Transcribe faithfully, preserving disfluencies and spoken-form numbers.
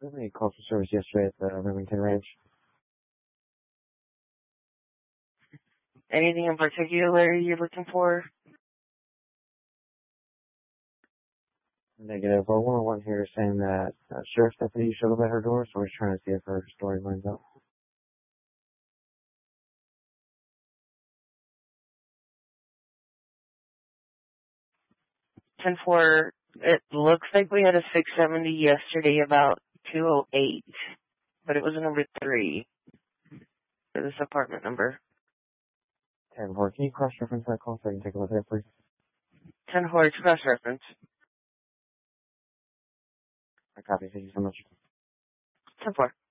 We called for service yesterday at the Remington Ranch. Anything in particular you're looking for? Negative. Well, one oh one here is saying that uh, Sheriff's deputy showed up at her door, so we're just trying to see if her story lines up. ten four, it looks like we had a six seventy yesterday about two oh eight, but it was a number three for this apartment number. ten four, can you cross-reference that call so I can take a look at it, please? ten four, it's cross-reference. I copy. Thank you so much. ten four.